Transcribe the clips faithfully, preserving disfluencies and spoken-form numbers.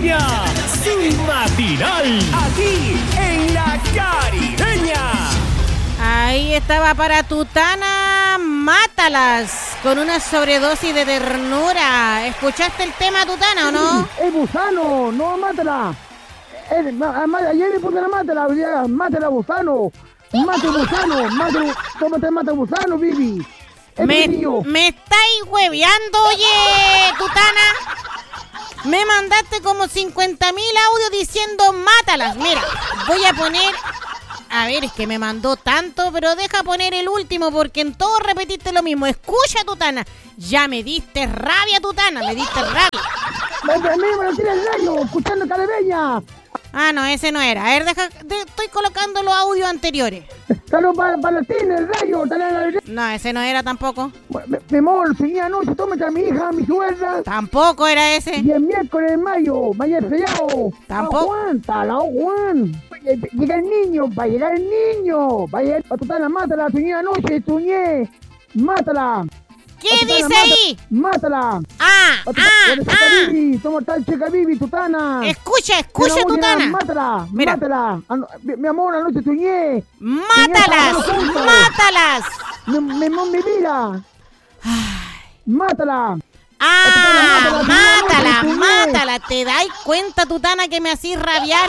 Caribeña, sin matinal, aquí en La Caribeña. Ahí estaba para Tutana, Mátalas, con una sobredosis de ternura. ¿Escuchaste el tema, Tutana, o no? Es Gusano, no, Mátala. Es, ma, ma, ayer le puse la Mátala, hoy día, Mátala Gusano. Mate Gusano, mate, tómate Mate Gusano, Bibi. Me, me estáis hueveando, oye, Tutana. Me mandaste como cincuenta mil audios diciendo mátalas. Mira, voy a poner... A ver, es que me mandó tanto, pero deja poner el último porque en todo repetiste lo mismo. Escucha, Tutana. Ya me diste rabia, Tutana, me diste rabia. ¡Vete a mí, me lo tira el rayo! ¡Escuchando Caribeña! Ah, no, ese no era. A ver, deja, de, estoy colocando los audios anteriores. ¡Saludos para, para ti, el rayo! No, ese no era tampoco. Mi amor, seguía anoche, tómate a mi hija, a mi suegra. Tampoco era ese. Y el miércoles de mayo, vaya feriado. Tampoco. Aguanta, la Juan. Llega el niño, va a llegar el niño. Va a llegar a Tutana, mátala, soñé anoche, soñé. Mátala. ¿Qué Tutana, dice mátala, ahí? Mátala. Ah, Tutana, ah, ah. Bibi, toma tal chica Bibi, Tutana. Escucha, escucha, Mira, Tutana. Mátala, Mira. mátala. Mi, mi amor, anoche soñé. Mátalas, soñé, mátalas. Mi, mi, mi vida. Mátala. Ah, Tutana, mátala, mátala, mátala. ¿Te dais cuenta, Tutana, que me hacís rabiar?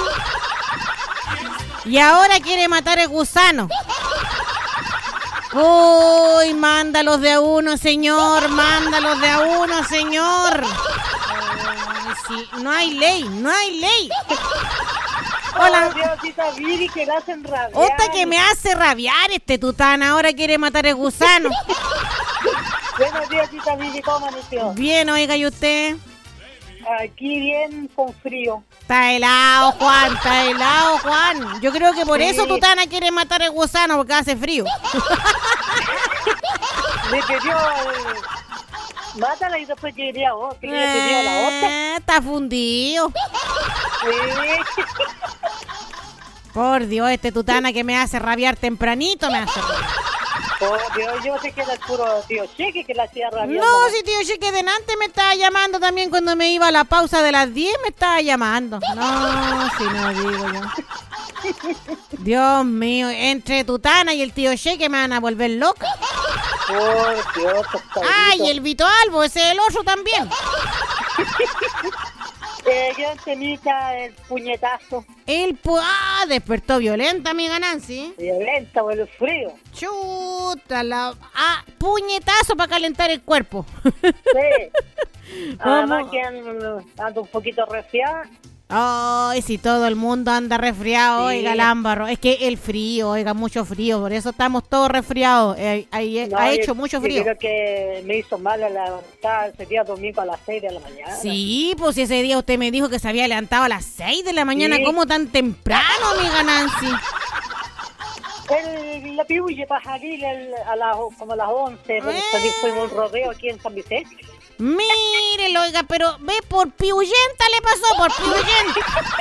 Y ahora quiere matar el gusano. Uy, mándalos de a uno, señor. Mándalos de a uno, señor. Ay, sí, no hay ley, no hay ley. Hola. Vivi, que me hacen rabiar. Otra que me hace rabiar este Tutana. Ahora quiere matar el gusano. Buenos días, tita Vivi, ¿cómo amaneció? Bien, oiga, ¿y usted? Aquí bien con frío. Está helado, Juan, está helado, Juan. Yo creo que por Sí. eso Tutana quiere matar el gusano, porque hace frío. Le pidió... Eh, mátala y después que iría vos, que le pidió la otra. Eh, está fundido. Sí. Por Dios, este Tutana que me hace rabiar tempranito me hace rabiar. Oh, Dios, yo sé que era el puro tío Cheque que la hacía rabiar. No, si tío Cheque delante me estaba llamando también cuando me iba a la pausa de las diez, me estaba llamando. No, si no digo yo. Dios mío, entre Tutana y el tío Cheque me van a volver loca. Por Dios, Ah, y el Vito Albo, ese es el otro también. Eh, gran temita, el puñetazo. El pu ah, despertó violenta mi Nancy. Violenta por el frío. Chuta, la ah, puñetazo para calentar el cuerpo. Sí. Además que ando, ando un poquito resfriada. Ay, si todo el mundo anda resfriado, Sí. oiga, Lámbaro. Es que el frío, oiga, mucho frío, por eso estamos todos resfriados. Eh, hay- No, ha yo- hecho mucho yo frío. creo que me hizo mal a levantar ese día domingo a las seis de la mañana. Sí, pues ese día usted me dijo que se había levantado a las seis de la mañana. Sí. ¿Cómo tan temprano, amiga Nancy? El, la pibulle pajaril el- a las, como a las once, porque Eh. salí, fuimos un rodeo aquí en San Vicente. Mírelo, oiga, pero ve, por piuyenta le pasó, por piuyenta.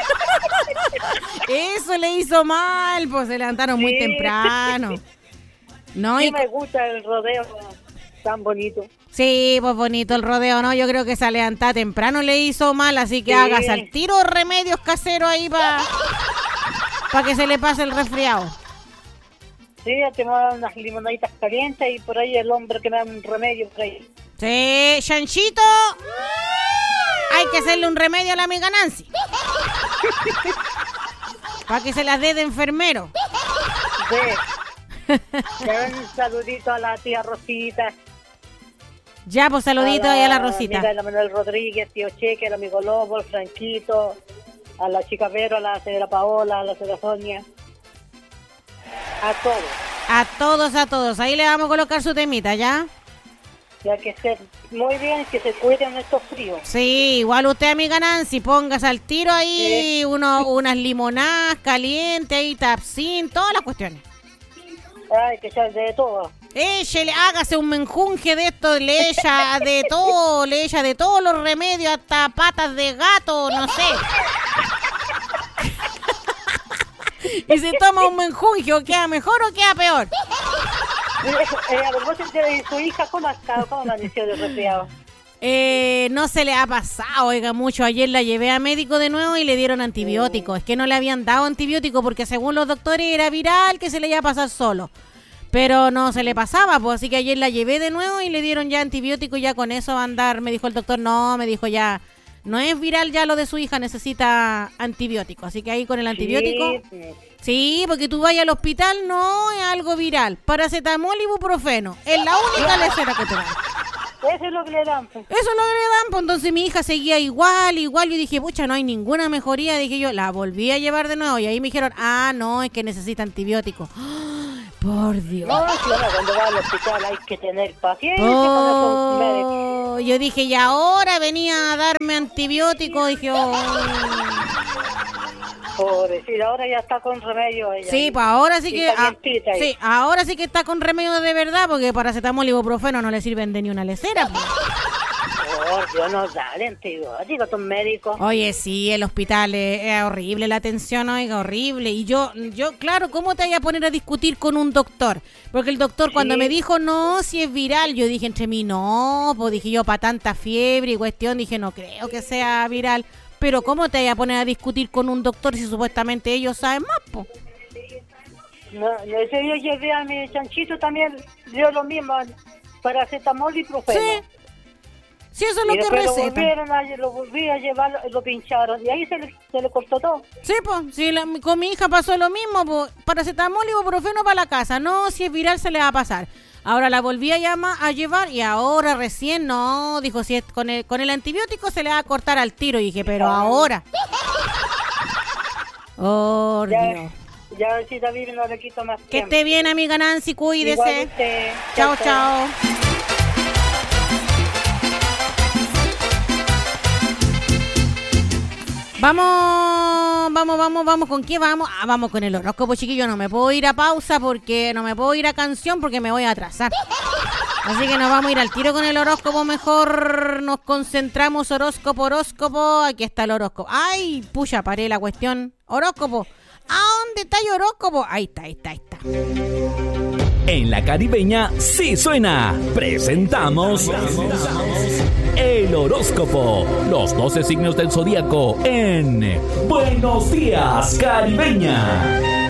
Eso le hizo mal, pues se levantaron muy Sí. temprano. No, Sí y me gusta el rodeo tan bonito. sí, pues bonito el rodeo, ¿no? Yo creo que esa levantada temprano le hizo mal, así que Sí. hagas al tiro remedios caseros ahí para pa que se le pase el resfriado. Sí, te me dan unas limonaditas calientes y por ahí el hombre que me da un remedio por ahí. Sí, Chanchito, hay que hacerle un remedio a la amiga Nancy. Para que se las dé de enfermero. Sí. Le dan un saludito a la tía Rosita. Ya, pues saludito ahí a la Rosita. Mira, a la Manuel Rodríguez, tío Cheque, el amigo Lobo, el Franquito, a la chica Vero, a la señora Paola, a la señora Sonia. A todos. A todos, a todos. Ahí le vamos a colocar su temita, ¿ya? Ya que estén muy bien, que se cuiden estos fríos. Sí, igual usted, amiga Nancy, póngase al tiro ahí Sí. uno, unas limonadas calientes, ahí tapsin, todas las cuestiones. Ay, que sea de todo. Échele, hágase un menjunje de esto, le echa de todo, le echa de todos los remedios, hasta patas de gato, no sé. Y se toma un menjunje, ¿o queda mejor o queda peor? Eh, eh, a propósito de su hija, ¿cómo ha estado? ¿Cómo amaneció de resfriado? Eh, no se le ha pasado, oiga, mucho. Ayer la llevé a médico de nuevo y le dieron antibióticos. Es que no le habían dado antibióticos porque según los doctores era viral, que se le iba a pasar solo. Pero no se le pasaba, pues así que ayer la llevé de nuevo y le dieron ya antibióticos y ya con eso va a andar. Me dijo el doctor, no, me dijo ya, no es viral ya lo de su hija, necesita antibiótico. Así que ahí con el antibiótico... Sí, sí, porque tú vayas al hospital, no es algo viral. Paracetamol y ibuprofeno, es la única lecera que te dan. Eso es lo que le dan, pues. Eso es lo que le dan, pues entonces mi hija seguía igual, igual. Yo dije, pucha, no hay ninguna mejoría. Dije yo, la volví a llevar de nuevo y ahí me dijeron, ah, no, es que necesita antibiótico. Por Dios. No, si uno cuando va al hospital hay que tener paciencia. Oh, con los yo dije, y ahora venía a darme antibiótico. Dije, oh. Pobrecita, ahora ya está con remedio ella. Sí, pues ahora sí que ah, sí, ahora sí que está con remedio de verdad, porque paracetamol y ibuprofeno no le sirven de ni una lecera. Pues. Por Dios, no dale antibiótico a tus médicos. Oye, sí, el hospital es, es horrible, la atención, oiga, horrible. Y yo, yo, claro, ¿cómo te voy a poner a discutir con un doctor? Porque el doctor sí. Cuando me dijo, no, si es viral, yo dije entre mí, no, pues dije yo, para tanta fiebre y cuestión, dije, no creo que sea viral. Pero ¿cómo te voy a poner a discutir con un doctor si supuestamente ellos saben más, po? No, ese día llevé a mi chanchito también, dio lo mismo, paracetamol y ibuprofeno. Sí, sí, eso es lo que recetan. Lo volvieron a, lo volví a llevar, lo pincharon, y ahí se le, se le cortó todo. Sí, pues, sí, la, con mi hija pasó lo mismo, pues, paracetamol y ibuprofeno para la casa. No, si es viral se le va a pasar. Ahora la volví a llamar a llevar y ahora recién no, dijo, si es con el con el antibiótico se le va a cortar al tiro. Y dije, pero ahora. Oh, ya, Dios. Ya si David no le quito más que tiempo. esté bien, amiga Nancy, cuídese. Chao, chao. chao. Vamos, vamos, vamos, vamos, ¿con qué vamos? Ah, vamos con el horóscopo, chiquillo. No me puedo ir a pausa porque no me puedo ir a canción porque me voy a atrasar. Así que nos vamos a ir al tiro con el horóscopo. Mejor nos concentramos, horóscopo, horóscopo. Aquí está el horóscopo. Ay, pucha, paré la cuestión. Horóscopo. ¿A dónde está el horóscopo? Ahí está, ahí está, ahí está. En la Caribeña sí suena. Presentamos el horóscopo, los doce signos del zodíaco en Buenos Días, Caribeña.